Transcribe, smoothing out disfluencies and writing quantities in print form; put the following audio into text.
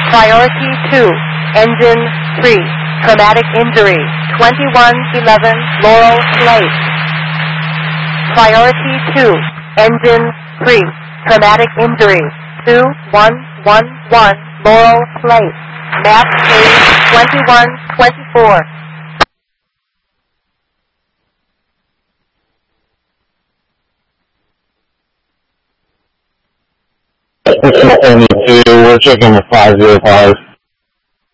Priority 2, Engine 3, Traumatic Injury, 2111 Laurel Place. Priority 2, Engine 3, Traumatic Injury, 2111 Laurel Place. Map page 2124. We're checking the 505.